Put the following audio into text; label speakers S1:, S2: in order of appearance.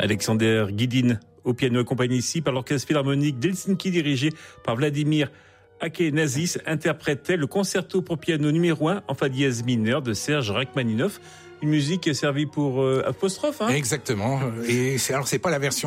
S1: Alexander Guidin au piano accompagné ici par l'Orchestre Philharmonique d'Helsinki dirigé par Vladimir Akenazis interprétait le concerto pour piano numéro 1 en fa dièse mineur de Serge Rachmaninoff. Une musique servie pour apostrophe.
S2: Exactement. Et c'est pas la version